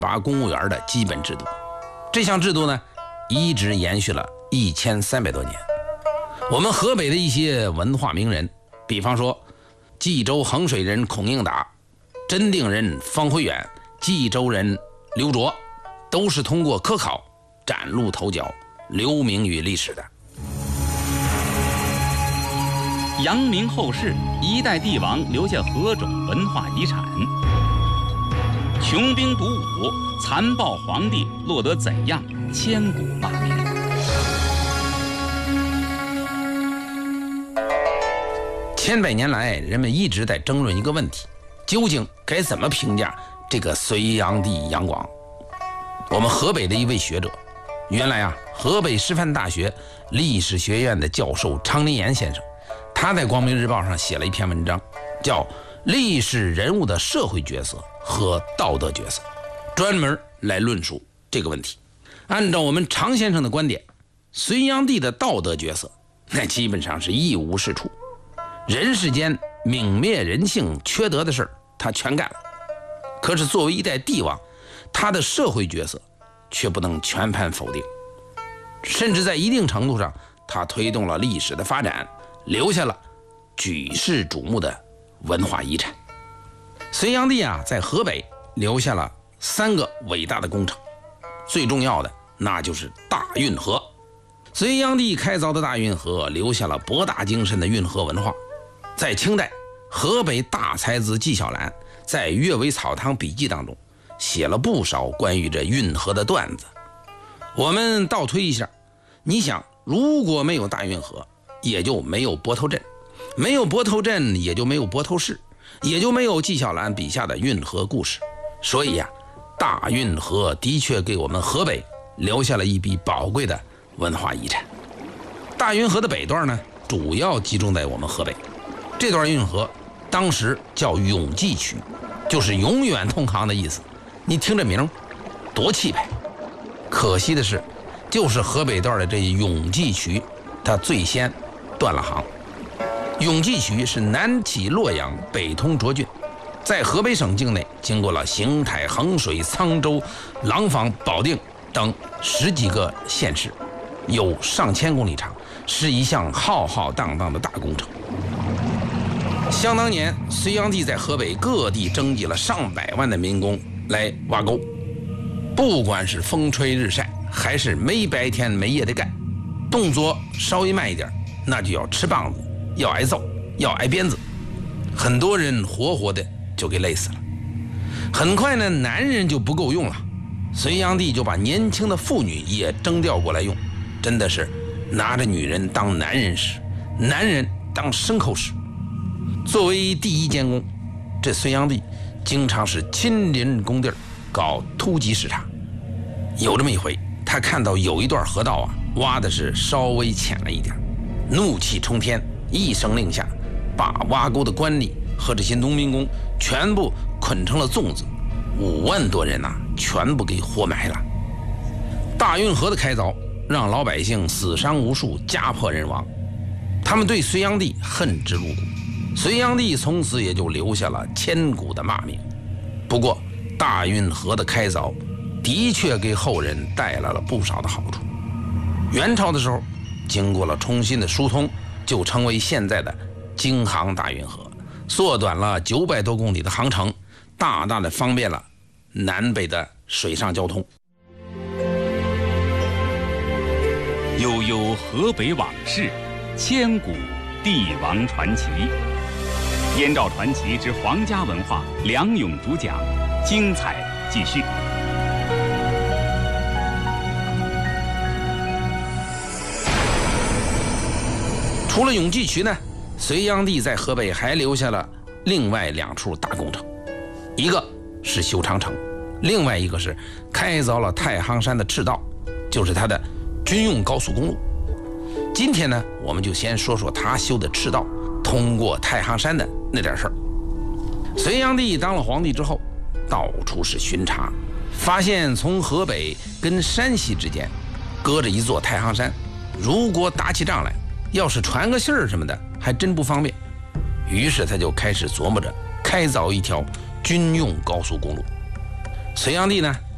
拔公务员的基本制度。这项制度呢，一直延续了1300多年。我们河北的一些文化名人，比方说冀州衡水人孔应达、真定人方辉远、冀州人刘卓，都是通过科考崭露头角，留名于历史的。 扬名后世，一代帝王留下何种文化遗产？穷兵黩武，残暴皇帝落得怎样千古骂名？ 千百年来，人们一直在争论一个问题：究竟该怎么评价这个隋炀帝杨广？我们河北的一位学者，原来河北师范大学历史学院的教授常林岩先生，他在《光明日报》上写了一篇文章，叫《历史人物的社会角色和道德角色》，专门来论述这个问题。按照我们常先生的观点，隋炀帝的道德角色那基本上是一无是处，人世间泯灭人性缺德的事他全干了。可是作为一代帝王，他的社会角色却不能全盘否定，甚至在一定程度上，他推动了历史的发展，留下了举世瞩目的文化遗产。隋炀帝在河北留下了3个伟大的工程，最重要的那就是大运河。隋炀帝开凿的大运河留下了博大精深的运河文化。在清代，河北大才子纪晓岚在《阅微草堂笔记》当中写了不少关于这运河的段子。我们倒推一下，你想，如果没有大运河，也就没有泊头镇，没有泊头镇，也就没有泊头市，也就没有纪晓岚笔下的运河故事。所以大运河的确给我们河北留下了一笔宝贵的文化遗产。大运河的北段呢，主要集中在我们河北。这段运河当时叫永济渠，就是永远通航的意思。你听这名多气派。可惜的是，就是河北段的这永济渠，它最先断了航。永济渠是南起洛阳，北通涿郡，在河北省境内经过了邢台、衡水、沧州、廊坊、保定等10几个县市，有上千公里长，是一项浩浩荡荡的大工程。想当年，隋炀帝在河北各地征集了上百万的民工来挖沟，不管是风吹日晒，还是没白天没夜的干，动作稍微慢一点，那就要吃棒子，要挨揍，要挨鞭子，很多人活活的就给累死了。很快呢，男人就不够用了，隋炀帝就把年轻的妇女也征调过来用，真的是拿着女人当男人使，男人当牲口使。作为第一监工，这隋炀帝经常是亲临工地搞突击视察。有这么一回，他看到有一段河道挖的是稍微浅了一点，怒气冲天，一声令下，把挖沟的官吏和这些农民工全部捆成了粽子，5万多人全部给活埋了。大运河的开凿让老百姓死伤无数，家破人亡，他们对隋炀帝恨之入骨。隋炀帝从此也就留下了千古的骂名。不过大运河的开凿的确给后人带来了不少的好处。元朝的时候，经过了重新的疏通，就成为现在的京杭大运河，缩短了900多公里的航程，大大的方便了南北的水上交通。 悠悠河北往事，千古帝王传奇。燕赵传奇之皇家文化，梁勇主讲，精彩继续。 除了永济渠呢，隋炀帝在河北还留下了另外2处大工程，一个是修长城，另外一个是开凿了太行山的赤道，就是他的军用高速公路。今天呢，我们就先说说他修的赤道通过太行山的那点事儿。隋炀帝当了皇帝之后，到处是巡查，发现从河北跟山西之间隔着一座太行山，如果打起仗来，要是传个信儿什么的，还真不方便。于是他就开始琢磨着开凿一条军用高速公路。隋炀帝呢，